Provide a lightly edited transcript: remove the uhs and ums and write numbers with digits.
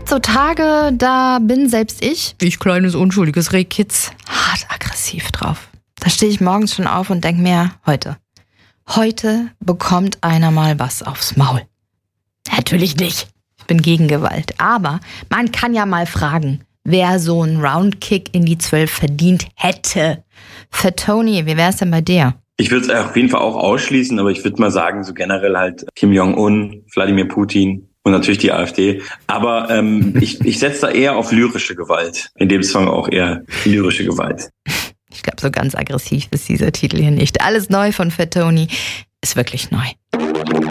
gibt so Tage, da bin selbst ich, wie ich kleines, unschuldiges Rehkitz, hart aggressiv drauf. Da stehe ich morgens schon auf und denke mir, heute bekommt einer mal was aufs Maul. Natürlich nicht. Ich bin gegen Gewalt. Aber man kann ja mal fragen, wer so einen Roundkick in die 12 verdient hätte. Für Tony, wie wäre es denn bei dir? Ich würde es auf jeden Fall auch ausschließen, aber ich würde mal sagen, so generell halt Kim Jong-un, Wladimir Putin und natürlich die AfD. Aber ich setze da eher auf lyrische Gewalt. In dem Song auch eher lyrische Gewalt. Ich glaube, so ganz aggressiv ist dieser Titel hier nicht. Alles neu von Fat Tony ist wirklich neu.